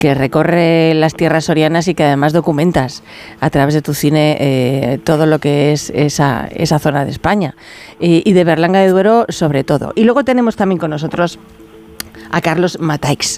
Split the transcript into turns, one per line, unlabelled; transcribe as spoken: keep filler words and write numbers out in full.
que recorre las tierras sorianas y que además documentas a través de tu cine eh, todo lo que es esa, esa zona de España y, y de Berlanga de Duero sobre todo. Y luego tenemos también con nosotros a Carlos Mataix,